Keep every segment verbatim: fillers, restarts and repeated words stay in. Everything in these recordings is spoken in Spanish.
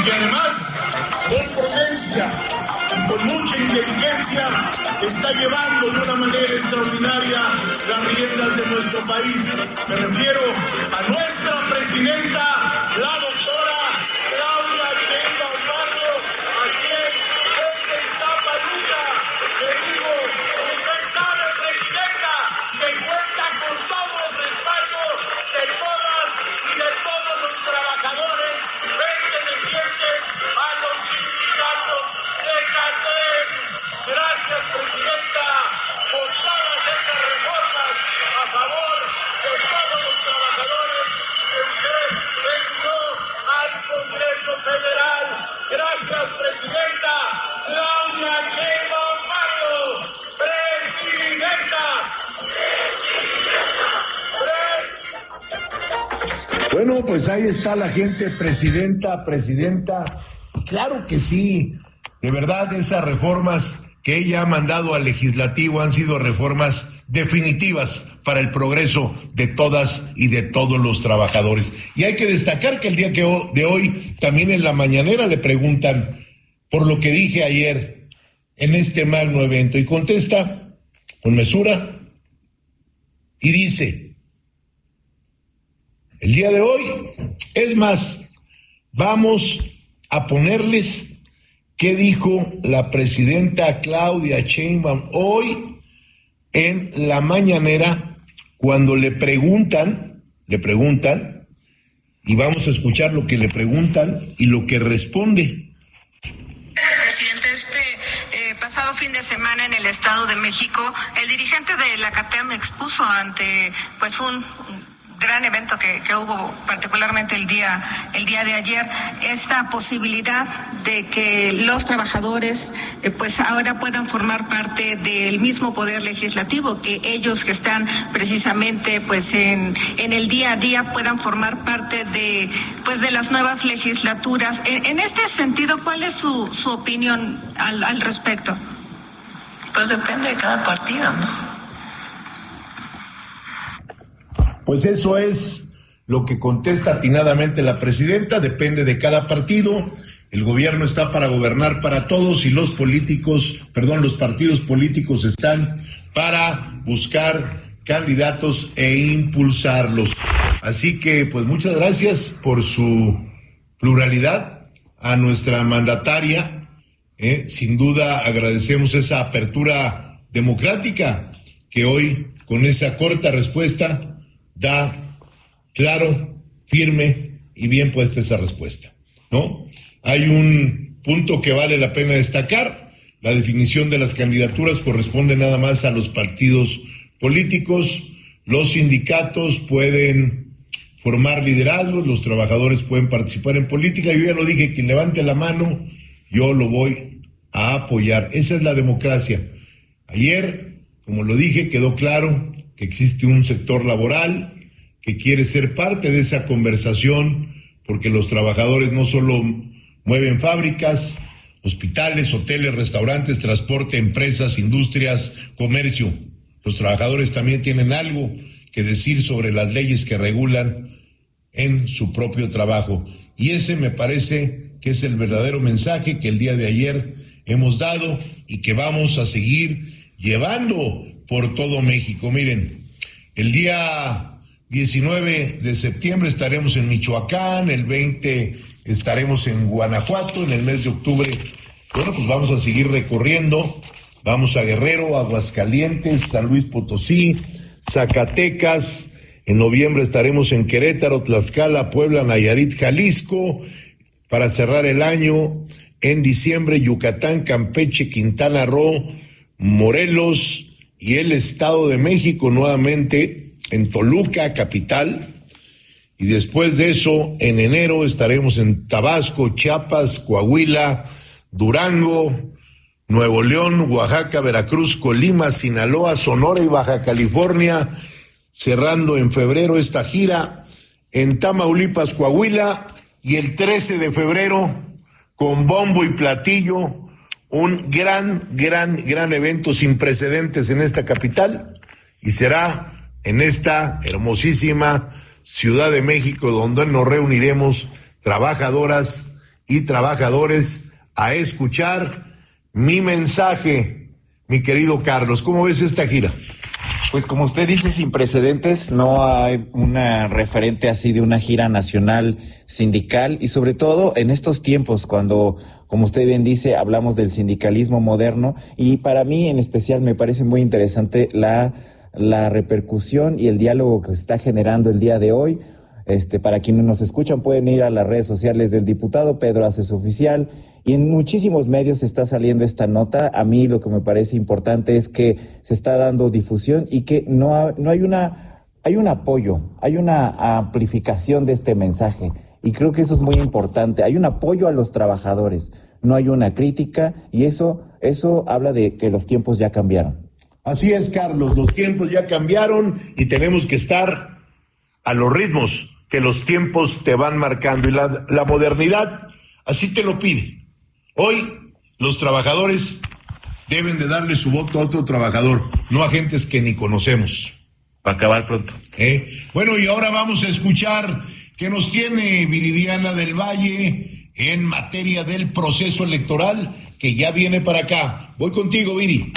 y que además, con prudencia y con mucha inteligencia, está llevando de una manera extraordinaria las riendas de nuestro país. Me refiero a nuestra presidenta, la doctora Claudia Sheinbaum Pardo, a quien desde Iztapalapa le digo, usted sabe, presidenta, que cuenta con todo el respaldo de todas y de todos los trabajadores pertenecientes a los sindicatos de CATEM. Gracias, presidenta, por todas estas reformas a favor de todos los trabajadores que usted envió al Congreso Federal. Gracias, presidenta Claudia Sheinbaum Pardo, presidenta. Bueno, pues ahí está la gente, presidenta, presidenta. Claro que sí, de verdad esas reformas que ella ha mandado al legislativo han sido reformas definitivas para el progreso de todas y de todos los trabajadores. Y hay que destacar que el día que ho- de hoy, también en la mañanera le preguntan por lo que dije ayer en este magno evento y contesta con mesura y dice: el día de hoy, es más, vamos a ponerles qué dijo la presidenta Claudia Sheinbaum hoy en la mañanera cuando le preguntan, le preguntan, y vamos a escuchar lo que le preguntan y lo que responde. Presidente, este eh, pasado fin de semana en el Estado de México, el dirigente de la CATEM expuso ante pues un gran evento que, que hubo particularmente el día el día de ayer, esta posibilidad de que los trabajadores eh, pues ahora puedan formar parte del mismo poder legislativo, que ellos que están precisamente pues en en el día a día puedan formar parte de pues de las nuevas legislaturas. En, en este sentido, ¿cuál es su su opinión al, al respecto? Pues depende de cada partido, ¿no? Pues eso es lo que contesta atinadamente la presidenta, depende de cada partido. El gobierno está para gobernar para todos y los políticos, perdón, los partidos políticos están para buscar candidatos e impulsarlos. Así que, pues muchas gracias por su pluralidad a nuestra mandataria. Eh, sin duda agradecemos esa apertura democrática que hoy, con esa corta respuesta, da claro, firme y bien puesta esa respuesta, ¿no? Hay un punto que vale la pena destacar: la definición de las candidaturas corresponde nada más a los partidos políticos. Los sindicatos pueden formar liderazgos, los trabajadores pueden participar en política. Yo ya lo dije, quien levante la mano, yo lo voy a apoyar. Esa es la democracia. Ayer, como lo dije, quedó claro que existe un sector laboral que quiere ser parte de esa conversación, porque los trabajadores no solo mueven fábricas, hospitales, hoteles, restaurantes, transporte, empresas, industrias, comercio. Los trabajadores también tienen algo que decir sobre las leyes que regulan en su propio trabajo. Y ese me parece que es el verdadero mensaje que el día de ayer hemos dado y que vamos a seguir llevando por todo México. Miren, el día diecinueve de septiembre estaremos en Michoacán, el veinte estaremos en Guanajuato, en el mes de octubre, bueno, pues vamos a seguir recorriendo, vamos a Guerrero, Aguascalientes, San Luis Potosí, Zacatecas, en noviembre estaremos en Querétaro, Tlaxcala, Puebla, Nayarit, Jalisco, para cerrar el año en diciembre, Yucatán, Campeche, Quintana Roo, Morelos y el Estado de México, nuevamente en Toluca, capital, y después de eso, en enero estaremos en Tabasco, Chiapas, Coahuila, Durango, Nuevo León, Oaxaca, Veracruz, Colima, Sinaloa, Sonora y Baja California, cerrando en febrero esta gira en Tamaulipas, Coahuila, y el trece de febrero, con bombo y platillo, un gran, gran, gran evento sin precedentes en esta capital, y será en esta hermosísima Ciudad de México, donde nos reuniremos trabajadoras y trabajadores a escuchar mi mensaje. Mi querido Carlos, ¿cómo ves esta gira? Pues como usted dice, sin precedentes, no hay una referente así de una gira nacional sindical y sobre todo en estos tiempos cuando, como usted bien dice, hablamos del sindicalismo moderno y para mí en especial me parece muy interesante la, la repercusión y el diálogo que se está generando el día de hoy. Este, para quienes nos escuchan pueden ir a las redes sociales del diputado Pedro Aces Oficial y en muchísimos medios está saliendo esta nota. A mí lo que me parece importante es que se está dando difusión y que no, ha, no hay una, hay un apoyo, hay una amplificación de este mensaje y creo que eso es muy importante. Hay un apoyo a los trabajadores, no hay una crítica y eso, eso habla de que los tiempos ya cambiaron. Así es, Carlos, los tiempos ya cambiaron y tenemos que estar a los ritmos que los tiempos te van marcando y la, la modernidad así te lo pide. Hoy los trabajadores deben de darle su voto a otro trabajador, no a gentes que ni conocemos. Va a acabar pronto. ¿Eh? Bueno, y ahora vamos a escuchar qué nos tiene Viridiana del Valle en materia del proceso electoral que ya viene para acá. Voy contigo, Viri.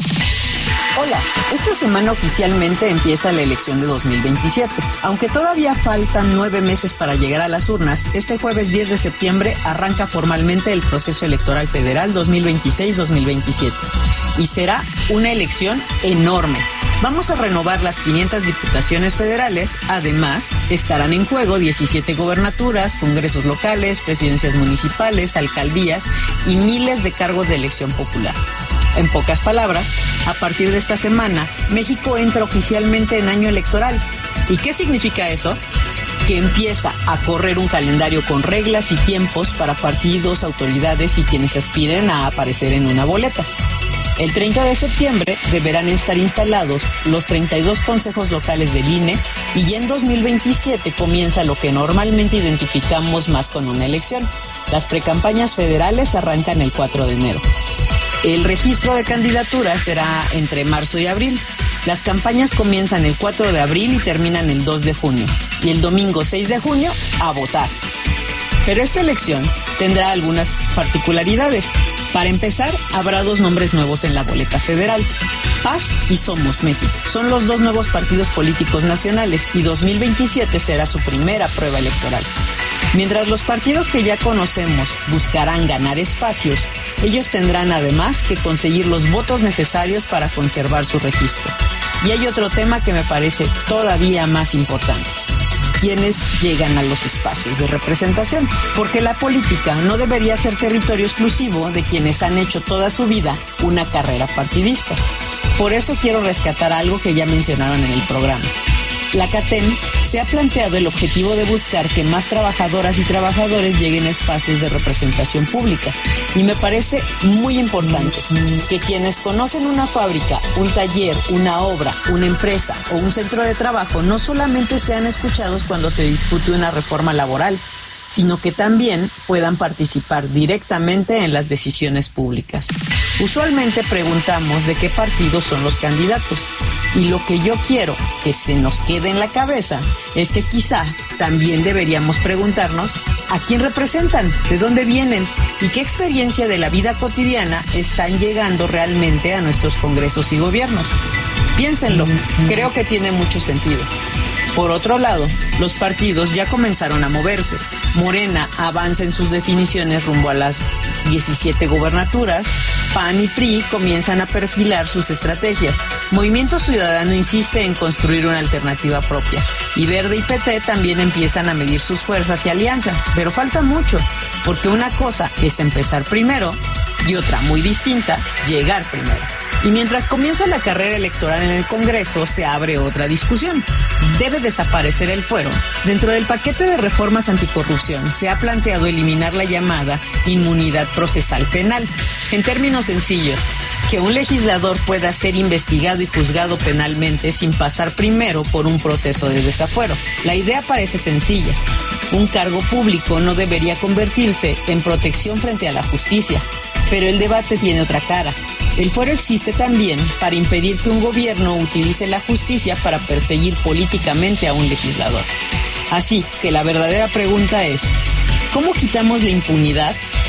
Hola, esta semana oficialmente empieza la elección de dos mil veintisiete. Aunque todavía faltan nueve meses para llegar a las urnas, este jueves diez de septiembre arranca formalmente el proceso electoral federal dos mil veintiséis dos mil veintisiete. Y será una elección enorme. Vamos a renovar las quinientas diputaciones federales, además estarán en juego diecisiete gobernaturas, congresos locales, presidencias municipales, alcaldías y miles de cargos de elección popular. En pocas palabras, a partir de esta semana, México entra oficialmente en año electoral. ¿Y qué significa eso? Que empieza a correr un calendario con reglas y tiempos para partidos, autoridades y quienes aspiren a aparecer en una boleta. El treinta de septiembre deberán estar instalados los treinta y dos consejos locales del I N E y ya en dos mil veintisiete comienza lo que normalmente identificamos más con una elección. Las precampañas federales arrancan el cuatro de enero. El registro de candidaturas será entre marzo y abril. Las campañas comienzan el cuatro de abril y terminan el dos de junio. Y el domingo seis de junio, a votar. Pero esta elección tendrá algunas particularidades. Para empezar, habrá dos nombres nuevos en la boleta federal. Paz y Somos México. Son los dos nuevos partidos políticos nacionales y dos mil veintisiete será su primera prueba electoral. Mientras los partidos que ya conocemos buscarán ganar espacios, ellos tendrán además que conseguir los votos necesarios para conservar su registro. Y hay otro tema que me parece todavía más importante. ¿Quiénes llegan a los espacios de representación? Porque la política no debería ser territorio exclusivo de quienes han hecho toda su vida una carrera partidista. Por eso quiero rescatar algo que ya mencionaron en el programa. La CATEM se ha planteado el objetivo de buscar que más trabajadoras y trabajadores lleguen a espacios de representación pública. Y me parece muy importante que quienes conocen una fábrica, un taller, una obra, una empresa o un centro de trabajo no solamente sean escuchados cuando se discute una reforma laboral, sino que también puedan participar directamente en las decisiones públicas. Usualmente preguntamos de qué partidos son los candidatos, y lo que yo quiero que se nos quede en la cabeza es que quizá también deberíamos preguntarnos a quién representan, de dónde vienen y qué experiencia de la vida cotidiana están llegando realmente a nuestros congresos y gobiernos. Piénsenlo, creo que tiene mucho sentido. Por otro lado, los partidos ya comenzaron a moverse. Morena avanza en sus definiciones rumbo a las diecisiete gobernaturas, P A N y P R I comienzan a perfilar sus estrategias, Movimiento Ciudadano insiste en construir una alternativa propia, y Verde y P T también empiezan a medir sus fuerzas y alianzas, pero falta mucho, porque una cosa es empezar primero y otra muy distinta, llegar primero. Y mientras comienza la carrera electoral en el Congreso, se abre otra discusión. ¿Debe desaparecer el fuero? Dentro del paquete de reformas anticorrupción se ha planteado eliminar la llamada inmunidad procesal penal. En términos sencillos, que un legislador pueda ser investigado y juzgado penalmente sin pasar primero por un proceso de desafuero. La idea parece sencilla. Un cargo público no debería convertirse en protección frente a la justicia, pero el debate tiene otra cara. El fuero existe también para impedir que un gobierno utilice la justicia para perseguir políticamente a un legislador. Así que la verdadera pregunta es, ¿cómo quitamos la impunidad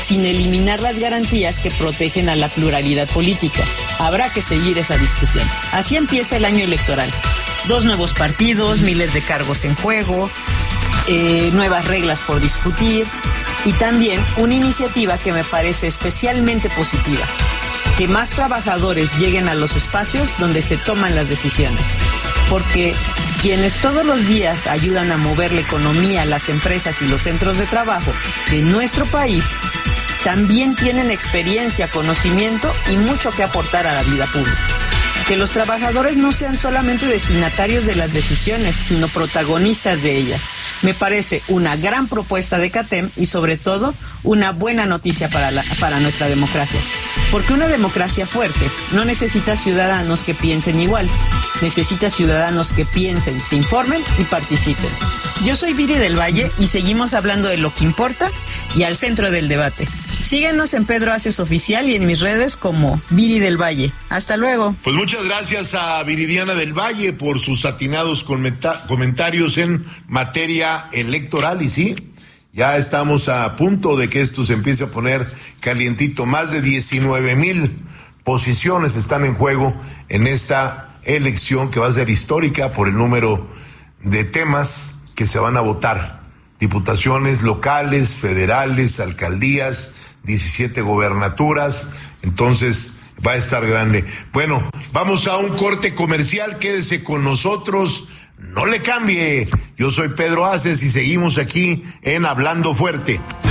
sin eliminar las garantías que protegen a la pluralidad política. Habrá que seguir esa discusión. Así empieza el año electoral. Dos nuevos partidos, miles de cargos en juego, eh, nuevas reglas por discutir y también una iniciativa que me parece especialmente positiva: que más trabajadores lleguen a los espacios donde se toman las decisiones. Porque quienes todos los días ayudan a mover la economía, las empresas y los centros de trabajo de nuestro país también tienen experiencia, conocimiento y mucho que aportar a la vida pública. Que los trabajadores no sean solamente destinatarios de las decisiones, sino protagonistas de ellas. Me parece una gran propuesta de CATEM y sobre todo una buena noticia para, la, para nuestra democracia. Porque una democracia fuerte no necesita ciudadanos que piensen igual, necesita ciudadanos que piensen, se informen y participen. Yo soy Viri del Valle y seguimos hablando de lo que importa y al centro del debate. Síguenos en Pedro Aces Oficial y en mis redes como Viri del Valle. Hasta luego. Pues muchas gracias a Viridiana del Valle por sus atinados comenta- comentarios en materia electoral. Y sí, ya estamos a punto de que esto se empiece a poner calientito. Más de diecinueve mil posiciones están en juego en esta elección que va a ser histórica por el número de temas que se van a votar. Diputaciones locales, federales, alcaldías, diecisiete gobernaturas, entonces va a estar grande. Bueno, vamos a un corte comercial, quédese con nosotros, no le cambie. Yo soy Pedro Aces y seguimos aquí en Hablando Fuerte.